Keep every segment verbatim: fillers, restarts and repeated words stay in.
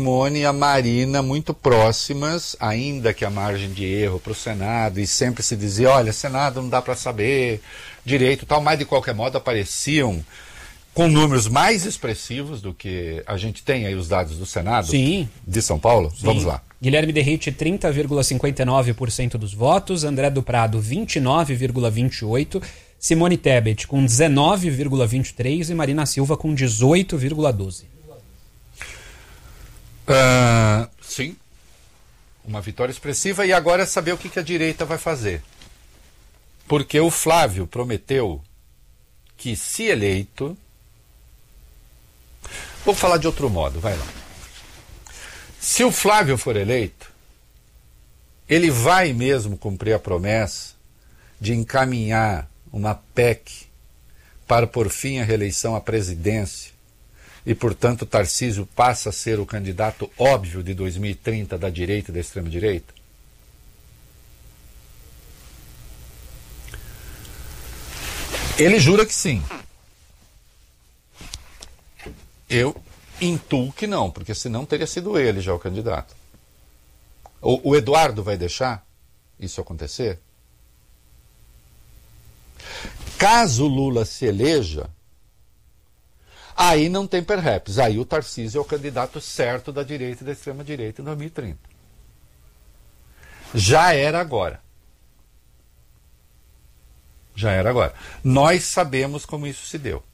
Simone e a Marina muito próximas, ainda que a margem de erro para o Senado, e sempre se dizia, olha, Senado não dá para saber direito e tal, mas de qualquer modo apareciam com números mais expressivos do que a gente tem aí os dados do Senado. Sim. De São Paulo. Sim. Vamos lá. Guilherme Derrite, trinta vírgula cinquenta e nove por cento dos votos, André do Prado, vinte e nove vírgula vinte e oito por cento, Simone Tebet com dezenove vírgula vinte e três por cento e Marina Silva com dezoito vírgula doze por cento. Uh, sim, uma vitória expressiva. E agora é saber o que, que a direita vai fazer. Porque o Flávio prometeu que, se eleito... Vou falar de outro modo, vai lá. Se o Flávio for eleito, ele vai mesmo cumprir a promessa de encaminhar uma P E C para pôr fim à reeleição à presidência e, portanto, Tarcísio passa a ser o candidato óbvio de dois mil e trinta da direita e da extrema-direita? Ele jura que sim. Eu intuo que não, porque senão teria sido ele já o candidato. O, o Eduardo vai deixar isso acontecer? Caso Lula se eleja, aí não tem perhaps. Aí o Tarcísio é o candidato certo da direita e da extrema-direita em dois mil e trinta. Já era agora. Já era agora. Nós sabemos como isso se deu.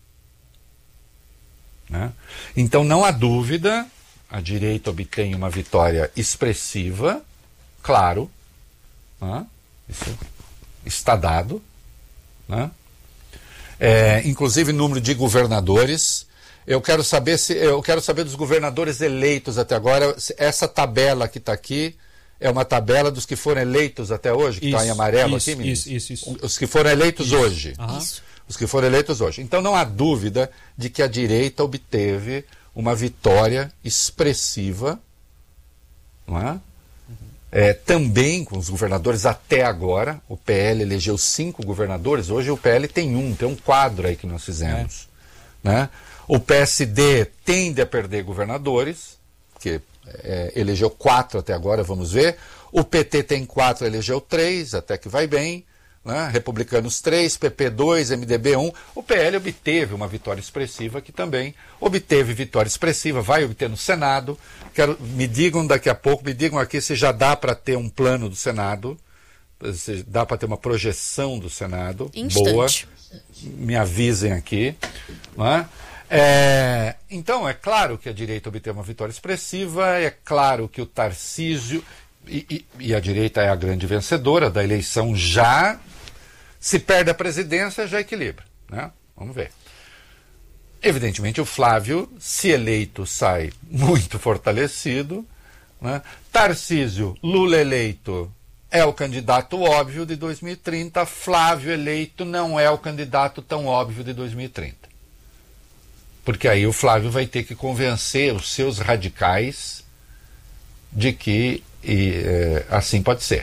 Né? Então não há dúvida, a direita obtém uma vitória expressiva, claro, né? Isso está dado, né? É, inclusive número de governadores. Eu quero saber se eu quero saber dos governadores eleitos até agora. Essa tabela que está aqui é uma tabela dos que foram eleitos até hoje, que está em amarelo isso, aqui, meninos? Isso, isso, isso. Os que foram eleitos isso. hoje. Uhum. Isso. Os que foram eleitos hoje. Então não há dúvida de que a direita obteve uma vitória expressiva, não é? Uhum. É, também com os governadores até agora. O P L elegeu cinco governadores, hoje o P L tem um, tem um quadro aí que nós fizemos. É. Né? O P S D tende a perder governadores, porque é, elegeu quatro até agora, vamos ver. O P T tem quatro, elegeu três, até que vai bem. Né? Republicanos três, P P dois, M D B um. O P L obteve uma vitória expressiva, que também obteve vitória expressiva, vai obter no Senado. Quero, me digam daqui a pouco, me digam aqui se já dá para ter um plano do Senado, se dá para ter uma projeção do Senado. Instante. Boa. Me avisem aqui. Né? É, então, é claro que a direita obteve uma vitória expressiva, é claro que o Tarcísio, e, e, e a direita é a grande vencedora da eleição, já se perde a presidência, já equilibra. Né? Vamos ver. Evidentemente, o Flávio, se eleito, sai muito fortalecido. Né? Tarcísio, Lula eleito, é o candidato óbvio de dois mil e trinta. Flávio eleito não é o candidato tão óbvio de dois mil e trinta. Porque aí o Flávio vai ter que convencer os seus radicais de que e, é, assim pode ser.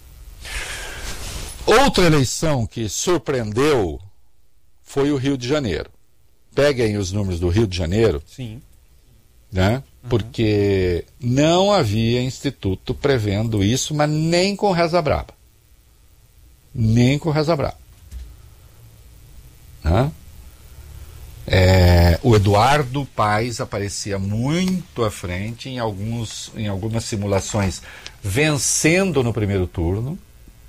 Outra eleição que surpreendeu foi o Rio de Janeiro. Peguem os números do Rio de Janeiro. Sim. Né? Uhum. Porque não havia instituto prevendo isso, mas nem com Reza Braba. Nem com Reza Braba. Né? É, o Eduardo Paes aparecia muito à frente em, alguns, em algumas simulações, vencendo no primeiro turno.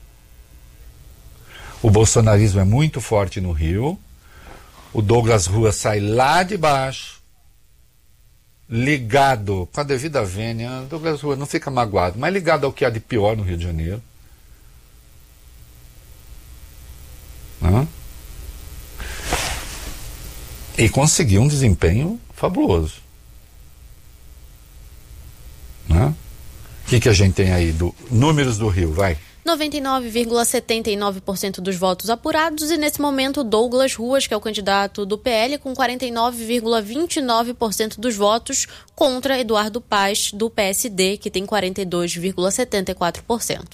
O bolsonarismo é muito forte no Rio. O Douglas Rua sai lá de baixo, ligado, com a devida vênia, Douglas Rua não fica magoado, mas ligado ao que há de pior no Rio de Janeiro. Hã? E conseguiu um desempenho fabuloso. Né? O que, que a gente tem aí? Do, números do Rio, vai. noventa e nove vírgula setenta e nove por cento dos votos apurados, e nesse momento Douglas Ruas, que é o candidato do P L, com quarenta e nove vírgula vinte e nove por cento dos votos, contra Eduardo Paes, do P S D, que tem quarenta e dois vírgula setenta e quatro por cento.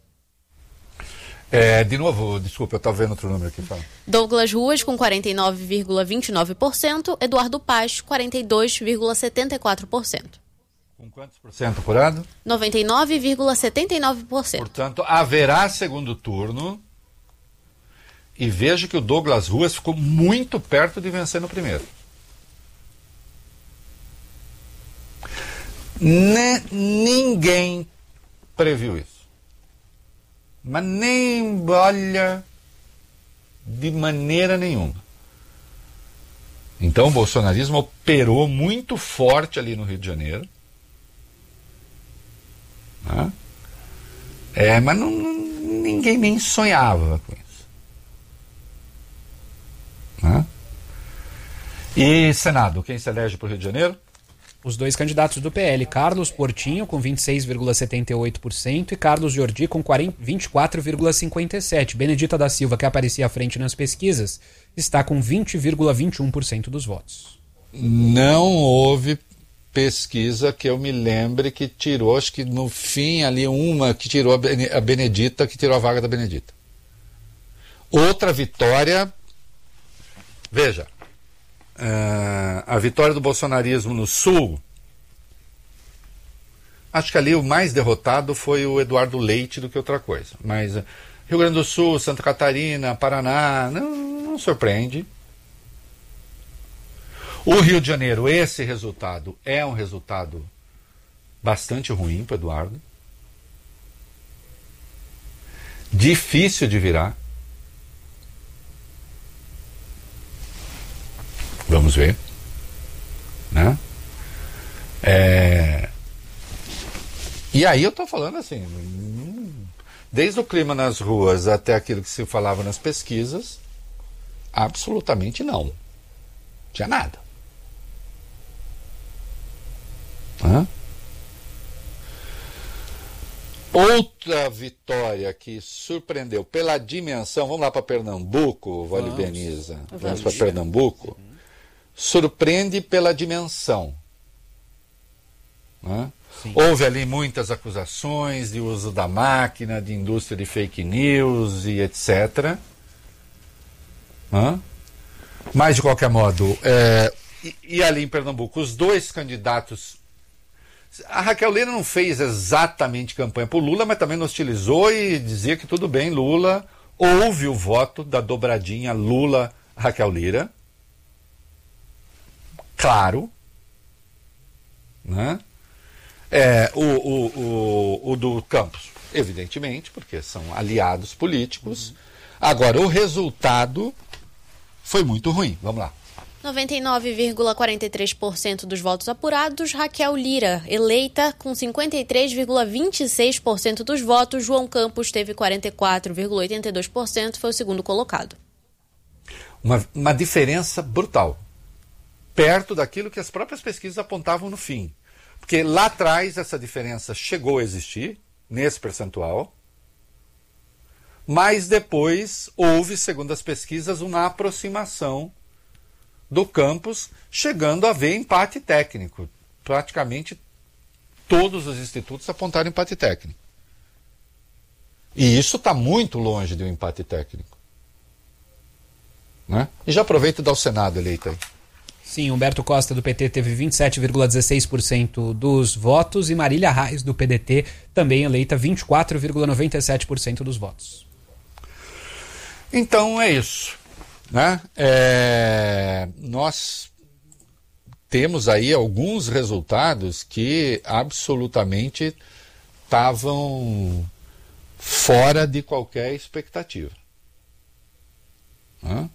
É, de novo, desculpa, eu estava vendo outro número aqui. Fala. Douglas Ruas, com quarenta e nove vírgula vinte e nove por cento, Eduardo Paes, quarenta e dois vírgula setenta e quatro por cento. Com quantos por cento apurado? noventa e nove vírgula setenta e nove por cento. Portanto, haverá segundo turno. E veja que o Douglas Ruas ficou muito perto de vencer no primeiro. Ne- ninguém previu isso. Mas nem, olha, de maneira nenhuma. Então o bolsonarismo operou muito forte ali no Rio de Janeiro. Né? É, mas não, não, ninguém nem sonhava com isso. Né? E Senado, quem se elege para o Rio de Janeiro? Os dois candidatos do P L, Carlos Portinho com vinte e seis vírgula setenta e oito por cento e Carlos Jordi com vinte e quatro vírgula cinquenta e sete por cento. Benedita da Silva, que aparecia à frente nas pesquisas, está com vinte vírgula vinte e um por cento dos votos. Não houve pesquisa que eu me lembre que tirou, acho que no fim ali uma que tirou a Benedita, que tirou a vaga da Benedita. Outra vitória, veja, Uh, a vitória do bolsonarismo no Sul, acho que ali o mais derrotado foi o Eduardo Leite do que outra coisa, mas uh, Rio Grande do Sul, Santa Catarina, Paraná, não, não surpreende. O Rio de Janeiro, esse resultado é um resultado bastante ruim para o Eduardo, difícil de virar. Vamos ver, né? É... E aí eu estou falando assim, desde o clima nas ruas até aquilo que se falava nas pesquisas, absolutamente não. Não tinha nada. Hã? Outra vitória que surpreendeu pela dimensão, vamos lá para Pernambuco, Vale Beniza, vamos para Pernambuco. Surpreende pela dimensão. Né? Houve ali muitas acusações de uso da máquina, de indústria de fake news e etcétera. Né? Mas, de qualquer modo, é, e, e ali em Pernambuco, os dois candidatos... A Raquel Lira não fez exatamente campanha por Lula, mas também não hostilizou e dizia que tudo bem, Lula. Houve o voto da dobradinha Lula-Raquel Lira. Claro, né? É, o, o, o, o do Campos, evidentemente, porque são aliados políticos. Uhum. Agora, o resultado foi muito ruim. Vamos lá. noventa e nove vírgula quarenta e três por cento dos votos apurados, Raquel Lira, eleita com cinquenta e três vírgula vinte e seis por cento dos votos. João Campos teve quarenta e quatro vírgula oitenta e dois por cento, foi o segundo colocado. Uma, uma diferença brutal. Perto daquilo que as próprias pesquisas apontavam no fim. Porque lá atrás essa diferença chegou a existir, nesse percentual, mas depois houve, segundo as pesquisas, uma aproximação do Campos, chegando a haver empate técnico. Praticamente todos os institutos apontaram empate técnico. E isso está muito longe de um empate técnico. Né? E já aproveito e dá o Senado eleito aí. Sim, Humberto Costa do P T teve vinte e sete vírgula dezesseis por cento dos votos e Marília Reis do P D T também eleita vinte e quatro vírgula noventa e sete por cento dos votos. Então é isso. Né? É, nós temos aí alguns resultados que absolutamente estavam fora de qualquer expectativa. Né?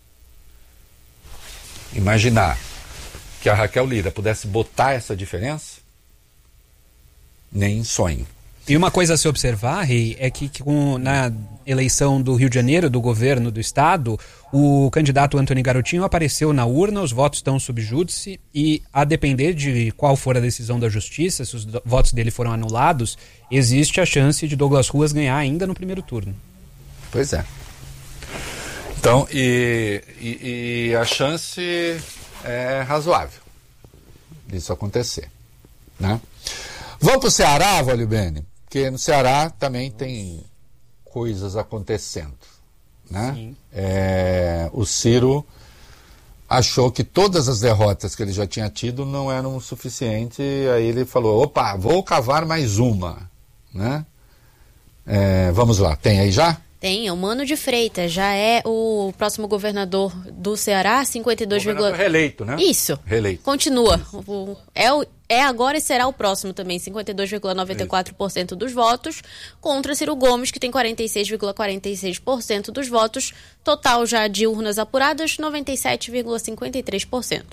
Imaginar que a Raquel Lira pudesse botar essa diferença, nem sonho. E uma coisa a se observar, Rei, é que, que com, na eleição do Rio de Janeiro, do governo do estado, o candidato Antony Garotinho apareceu na urna, os votos estão sob júdice e, a depender de qual for a decisão da justiça, se os votos dele foram anulados, existe a chance de Douglas Ruas ganhar ainda no primeiro turno. Pois é. Então, e, e, e a chance é razoável disso acontecer. Né? Vamos para o Ceará, Vale Bene? Porque no Ceará também tem coisas acontecendo. Né? É, o Ciro achou que todas as derrotas que ele já tinha tido não eram o suficiente, aí ele falou, opa, vou cavar mais uma, né? É, vamos lá, tem aí já? Tem, o Mano de Freitas, já é o próximo governador do Ceará, cinquenta e dois vírgula... Reeleito, né? Isso. Reeleito. Continua. O, é, o, é agora e será o próximo também, cinquenta e dois vírgula noventa e quatro por cento dos votos, contra Ciro Gomes, que tem quarenta e seis vírgula quarenta e seis por cento dos votos, total já de urnas apuradas, noventa e sete vírgula cinquenta e três por cento.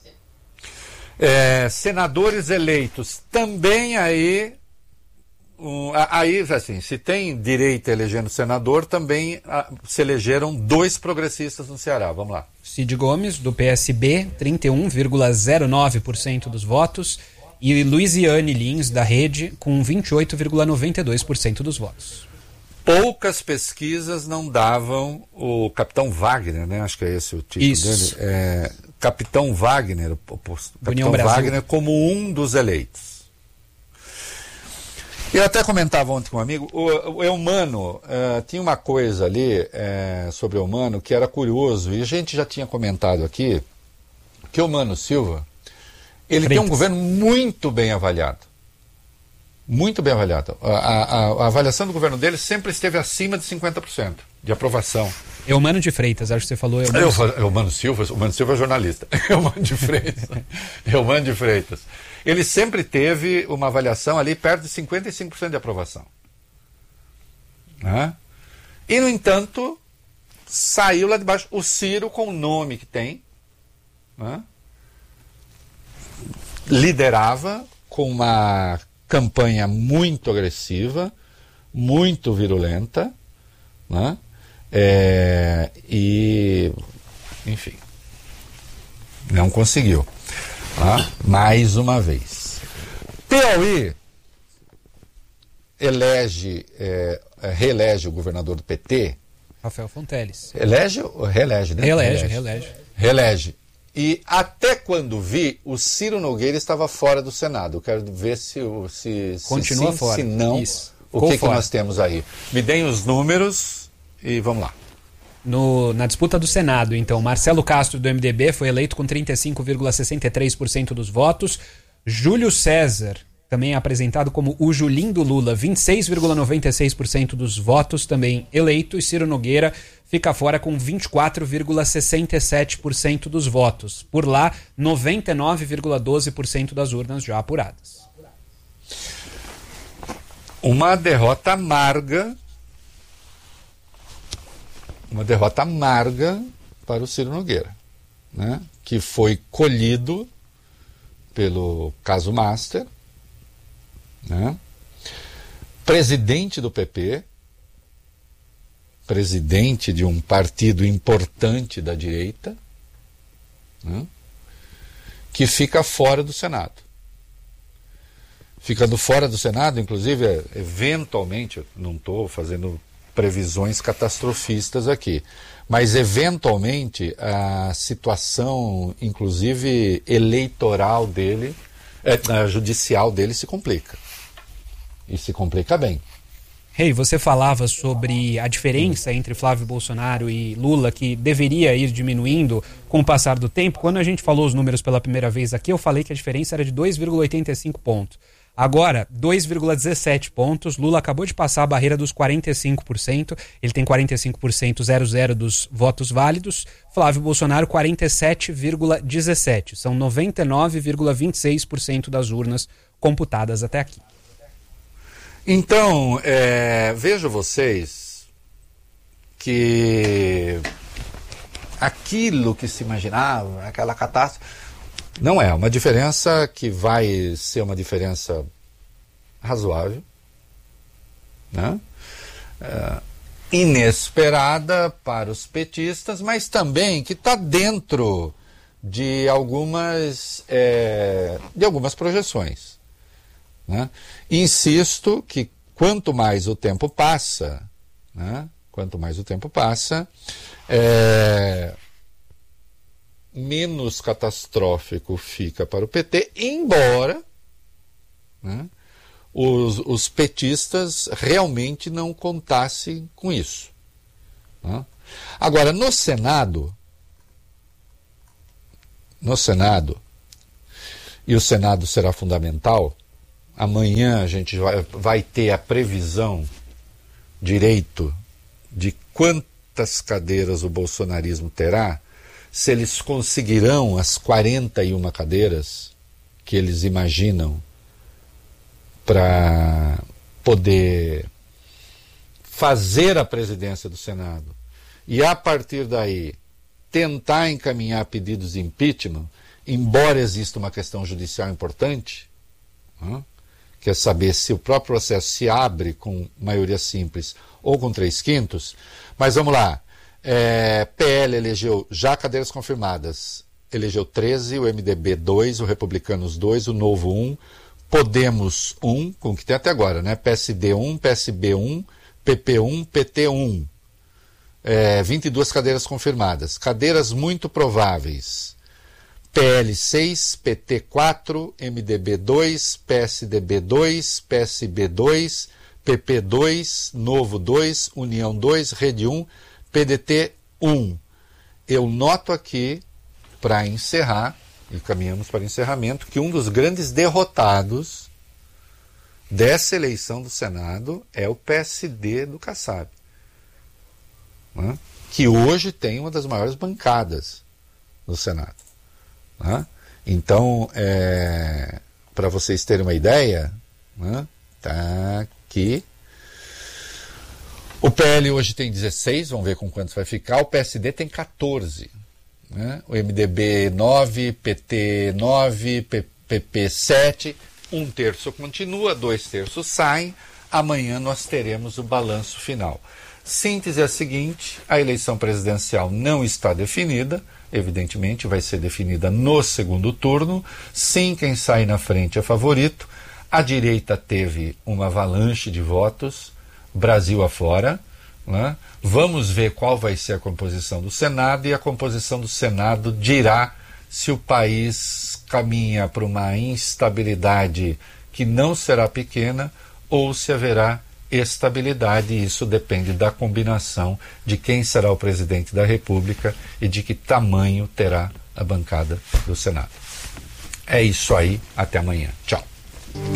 É, senadores eleitos, também aí... Um, aí, assim, se tem direita elegendo senador, também a, se elegeram dois progressistas no Ceará. Vamos lá. Cid Gomes, do P S B, trinta e um vírgula zero nove por cento dos votos. E Luiziane Lins, da Rede, com vinte e oito vírgula noventa e dois por cento dos votos. Poucas pesquisas não davam o Capitão Wagner, né? Acho que é esse o título Isso. dele. É, Capitão Wagner, o, o, Capitão União Brasil. Wagner como um dos eleitos. Eu até comentava ontem com um amigo, o, o Eumano, uh, tinha uma coisa ali uh, sobre o Eumano que era curioso, e a gente já tinha comentado aqui, que o Eumano Silva, ele Freitas. tem um governo muito bem avaliado. Muito bem avaliado. A, a, a avaliação do governo dele sempre esteve acima de cinquenta por cento de aprovação. Eumano de Freitas, acho que você falou. Eumano, Eu, Eumano Silva, Eumano Silva é jornalista. Eumano de Freitas. Eumano de Freitas. Ele sempre teve uma avaliação ali perto de cinquenta e cinco por cento de aprovação. Né? E, no entanto, saiu lá de baixo. O Ciro, com o nome que tem, né? liderava com uma campanha muito agressiva, muito virulenta, né? É, e, enfim, não conseguiu. Ah, mais uma vez. Piauí elege, é, reelege o governador do P T. Rafael Fonteles. Elege ou reelege, né? Reelege, reelege. Reelege. E até quando vi, o Ciro Nogueira estava fora do Senado. Eu quero ver se, se, Continua se sim, fora. se não, Isso. o que, que nós temos aí. Me deem os números e vamos lá. No, na disputa do Senado, então, Marcelo Castro, do M D B, foi eleito com trinta e cinco vírgula sessenta e três por cento dos votos. Júlio César, também apresentado como o Julinho do Lula, vinte e seis vírgula noventa e seis por cento dos votos, também eleito. E Ciro Nogueira fica fora com vinte e quatro vírgula sessenta e sete por cento dos votos. Por lá, noventa e nove vírgula doze por cento das urnas já apuradas. Uma derrota amarga. Uma derrota amarga para o Ciro Nogueira, né? Que foi colhido pelo caso Master, né? Presidente do P P, presidente de um partido importante da direita, né? Que fica fora do Senado. Ficando fora do Senado, inclusive, eventualmente, eu não estou fazendo previsões catastrofistas aqui, mas eventualmente a situação, inclusive eleitoral dele, é, judicial dele se complica. E se complica bem. Rei, hey, você falava sobre a diferença entre Flávio Bolsonaro e Lula, que deveria ir diminuindo com o passar do tempo. Quando a gente falou os números pela primeira vez aqui, eu falei que a diferença era de dois vírgula oitenta e cinco pontos. Agora, dois vírgula dezessete pontos. Lula acabou de passar a barreira dos quarenta e cinco por cento. Ele tem quarenta e cinco por cento, zero zero dos votos válidos. Flávio Bolsonaro, quarenta e sete vírgula dezessete por cento. São noventa e nove vírgula vinte e seis por cento das urnas computadas até aqui. Então, é, vejo vocês que aquilo que se imaginava, aquela catástrofe, não é uma diferença que vai ser uma diferença razoável, né? É, inesperada para os petistas, mas também que está dentro de algumas, é, de algumas projeções, né? Insisto que quanto mais o tempo passa, né? Quanto mais o tempo passa, é, menos catastrófico fica para o P T, embora, né, os, os petistas realmente não contassem com isso, né? Agora, no Senado, no Senado, e o Senado será fundamental. Amanhã a gente vai, vai ter a previsão direito de quantas cadeiras o bolsonarismo terá, se eles conseguirão as quarenta e uma cadeiras que eles imaginam para poder fazer a presidência do Senado e, a partir daí, tentar encaminhar pedidos de impeachment, embora exista uma questão judicial importante, né, que é saber se o próprio processo se abre com maioria simples ou com três quintos. Mas vamos lá, é, P L elegeu já cadeiras confirmadas, elegeu treze, o M D B dois, o Republicanos dois, o Novo um, Podemos um, com o que tem até agora, né? P S D um, P S B um, P P um, P T um. É, vinte e duas cadeiras confirmadas. Cadeiras muito prováveis. P L seis, P T quatro, M D B dois, P S D B dois, P S B dois, P P dois, Novo dois, União dois, Rede um, P D T um. Eu noto aqui, para encerrar, e caminhamos para o encerramento, que um dos grandes derrotados dessa eleição do Senado é o P S D do Kassab, né? Que hoje tem uma das maiores bancadas do Senado, né? Então, é, para vocês terem uma ideia, né, tá aqui. O P L hoje tem dezesseis, vamos ver com quantos vai ficar. O P S D tem quatorze. Né? O M D B nove, P T nove, P P sete, um terço continua, dois terços saem. Amanhã nós teremos o balanço final. Síntese é a seguinte: a eleição presidencial não está definida, evidentemente vai ser definida no segundo turno. Sim, quem sai na frente é favorito. A direita teve uma avalanche de votos, Brasil afora, né? Vamos ver qual vai ser a composição do Senado, e a composição do Senado dirá se o país caminha para uma instabilidade que não será pequena ou se haverá estabilidade, e isso depende da combinação de quem será o presidente da República e de que tamanho terá a bancada do Senado. É isso aí, até amanhã. Tchau.